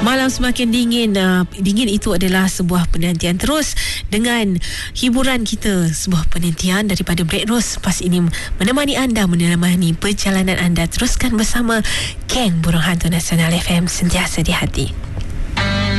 Malam semakin dingin. Dingin itu adalah sebuah penantian. Terus dengan hiburan kita, sebuah penantian daripada Break Rose pas ini menemani anda, menemani perjalanan anda. Teruskan bersama Ken Burung Hantu Nasional FM, sentiasa di hati.